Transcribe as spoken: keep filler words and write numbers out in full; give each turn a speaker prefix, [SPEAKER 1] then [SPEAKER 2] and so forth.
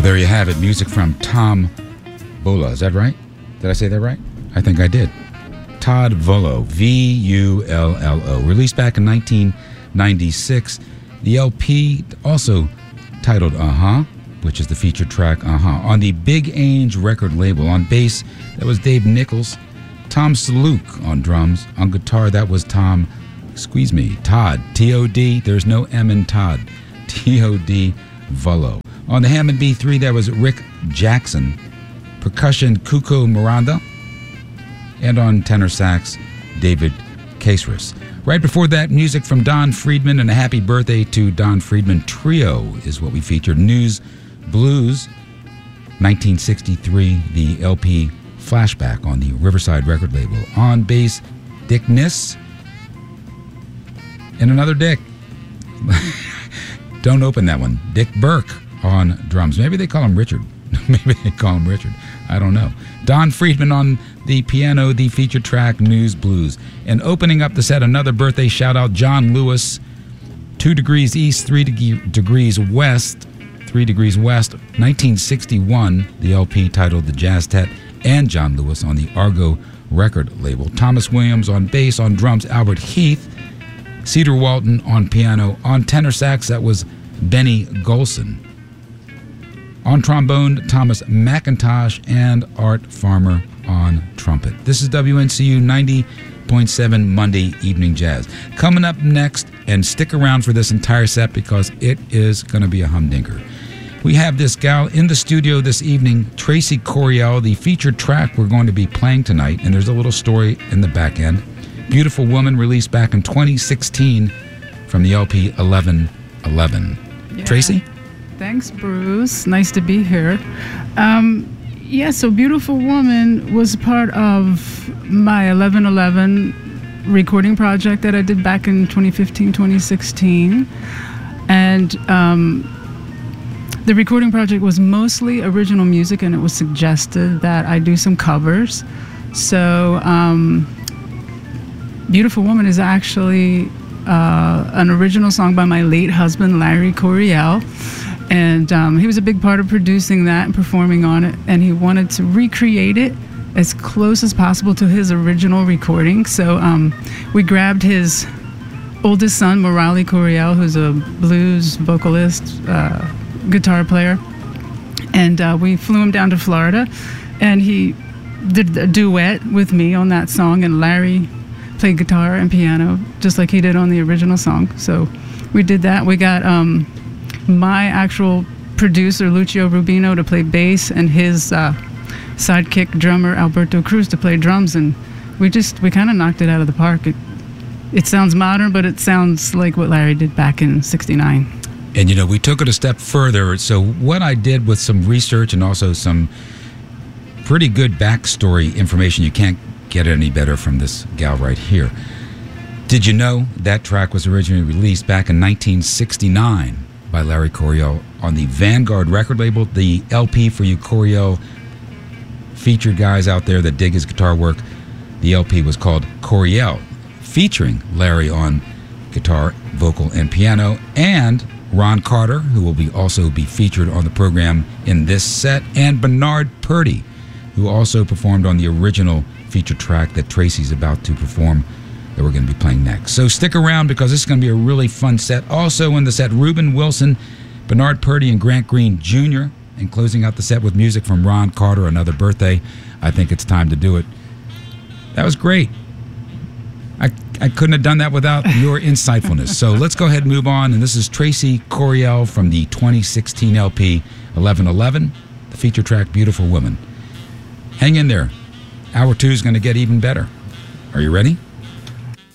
[SPEAKER 1] Well, there you have it. Music from Tom Vola. Is that right? Did I say that right? I think I did. Todd Volo, V U L L O. Released back in nineteen ninety-six. The L P also titled Uh-Huh, which is the featured track Uh-Huh, on the Big Ange record label. On bass, that was Dave Nichols. Tom Saluk on drums. On guitar, that was Tom, squeeze me, Todd, T O D. There's no M in Todd. T O D Volo. On the Hammond B three, that was Rick Jackson. Percussion, Cuco Miranda. And on tenor sax, David Caceres. Right before that, music from Don Friedman, and a happy birthday to Don Friedman Trio is what we featured. News Blues, nineteen sixty-three, the L P Flashback on the Riverside record label. On bass, Dick Niss, and another Dick. Don't open that one. Dick Burke on drums. Maybe they call him Richard. Maybe they call him Richard. I don't know. Don Friedman on the piano, the featured track, News Blues. And opening up the set, another birthday shout-out, John Lewis, two degrees east, three de- degrees west, three degrees west, nineteen sixty-one, the L P titled The Jazztet, and John Lewis on the Argo record label. Thomas Williams on bass, on drums, Albert Heath, Cedar Walton on piano, on tenor sax, that was Benny Golson. On trombone, Thomas McIntosh, and Art Farmer on trumpet. This is W N C U ninety point seven Monday Evening Jazz. Coming up next, and stick around for this entire set because it is going to be a humdinger. We have this gal in the studio this evening, Tracy Coriel, the featured track we're going to be playing tonight, and there's a little story in the back end. Beautiful Woman, released back in twenty sixteen from the L P eleven eleven. Yeah. Tracy?
[SPEAKER 2] Thanks, Bruce. Nice to be here. Um, yeah, so Beautiful Woman was part of my eleven eleven recording project that I did back in twenty fifteen, twenty sixteen. And um, the recording project was mostly original music, and it was suggested that I do some covers. So um, Beautiful Woman is actually uh, an original song by my late husband, Larry Coryell. And um, he was a big part of producing that and performing on it. And he wanted to recreate it as close as possible to his original recording. So um, we grabbed his oldest son, Morali Coryell, who's a blues vocalist, uh, guitar player. And uh, we flew him down to Florida. And he did a duet with me on that song. And Larry played guitar and piano, just like he did on the original song. So we did that. We got... Um, my actual producer, Lucio Rubino, to play bass, and his uh, sidekick drummer, Alberto Cruz, to play drums. And we just, we kind of knocked it out of the park. It, it sounds modern, but it sounds like what Larry did back in sixty-nine.
[SPEAKER 1] And, you know, we took it a step further. So what I did with some research and also some pretty good backstory information, you can't get it any better from this gal right here. Did you know that track was originally released back in nineteen sixty-nine by Larry Coryell on the Vanguard record label? The L P, for you Coryell featured guys out there that dig his guitar work, the L P was called Coryell, featuring Larry on guitar, vocal, and piano, and Ron Carter, who will be also be featured on the program in this set, and Bernard Purdy, who also performed on the original feature track that Tracy's about to perform, that we're going to be playing next. So stick around because this is going to be a really fun set. Also in the set, Reuben Wilson, Bernard Purdy, and Grant Green Junior And closing out the set with music from Ron Carter, another birthday. I think it's time to do it. That was great. I, I couldn't have done that without your insightfulness. So let's go ahead and move on. And this is Tracy Coriel from the twenty sixteen L P eleven eleven, the feature track Beautiful Woman. Hang in there. Hour two is going to get even better. Are you ready?